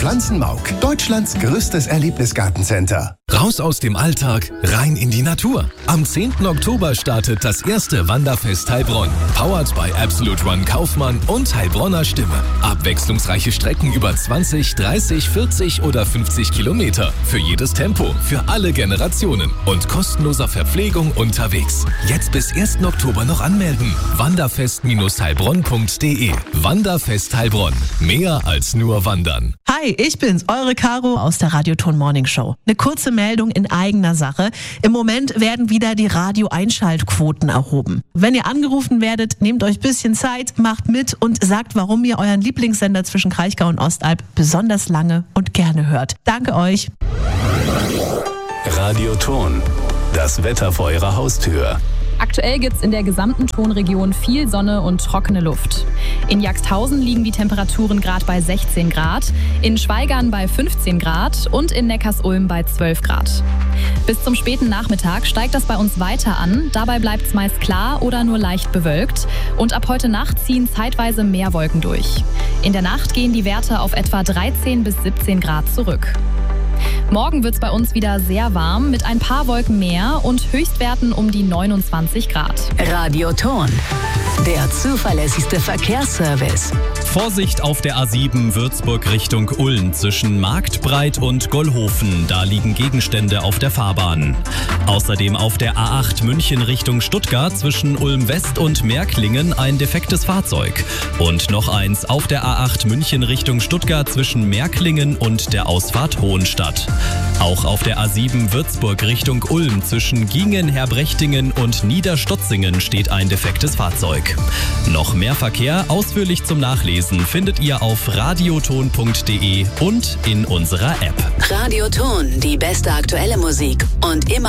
Pflanzenmauk, Deutschlands größtes Erlebnisgartencenter. Raus aus dem Alltag, rein in die Natur. Am 10. Oktober startet das erste Wanderfest Heilbronn. Powered by Absolute Run Kaufmann und Heilbronner Stimme. Abwechslungsreiche Strecken über 20, 30, 40 oder 50 Kilometer. Für jedes Tempo, für alle Generationen. Und kostenloser Verpflegung unterwegs. Jetzt bis 1. Oktober noch anmelden. Wanderfest-heilbronn.de. Wanderfest Heilbronn. Mehr als nur wandern. Hi, ich bin's, eure Caro aus der Radioton Morning Show. Eine kurze Meldung in eigener Sache. Im Moment werden wieder die Radio-Einschaltquoten erhoben. Wenn ihr angerufen werdet, nehmt euch ein bisschen Zeit, macht mit und sagt, warum ihr euren Lieblingssender zwischen Kraichgau und Ostalb besonders lange und gerne hört. Danke euch. Radioton. Das Wetter vor eurer Haustür. Aktuell gibt es in der gesamten Tonregion viel Sonne und trockene Luft. In Jagsthausen liegen die Temperaturen gerade bei 16 Grad, in Schwaigern bei 15 Grad und in Neckarsulm bei 12 Grad. Bis zum späten Nachmittag steigt das bei uns weiter an. Dabei bleibt es meist klar oder nur leicht bewölkt. Und ab heute Nacht ziehen zeitweise mehr Wolken durch. In der Nacht gehen die Werte auf etwa 13 bis 17 Grad zurück. Morgen wird es bei uns wieder sehr warm mit ein paar Wolken mehr und Höchstwerten um die 29 Grad. Radioton, der zuverlässigste Verkehrsservice. Vorsicht auf der A7 Würzburg Richtung Ulm zwischen Marktbreit und Gollhofen. Da liegen Gegenstände auf der Fahrbahn. Außerdem auf der A8 München Richtung Stuttgart zwischen Ulm West und Märklingen ein defektes Fahrzeug. Und noch eins auf der A8 München Richtung Stuttgart zwischen Märklingen und der Ausfahrt Hohenstadt. Auch auf der A7 Würzburg Richtung Ulm zwischen Giengen, Herbrechtingen und Niederstotzingen steht ein defektes Fahrzeug. Noch mehr Verkehr ausführlich zum Nachlesen findet ihr auf radioton.de und in unserer App. Radioton, die beste aktuelle Musik und immer